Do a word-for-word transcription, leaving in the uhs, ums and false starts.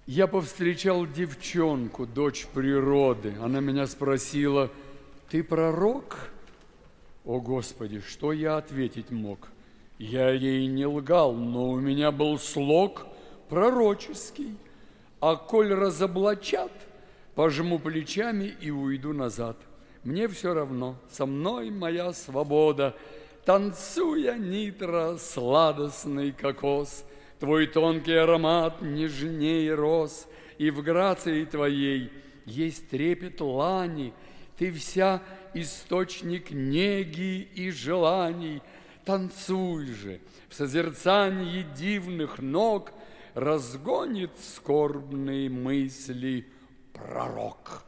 Я повстречал девчонку, дочь природы. Она меня спросила: ты пророк? О, Господи, что я ответить мог? Я ей не лгал, но у меня был слог пророческий. А коль разоблачат, пожму плечами и уйду назад. Мне все равно, со мной моя свобода. Танцуя нитро, сладостный кокос, твой тонкий аромат нежнее роз, и в грации твоей есть трепет лани. Ты вся источник неги и желаний. Танцуй же в созерцании дивных ног, разгонит скорбные мысли пророк.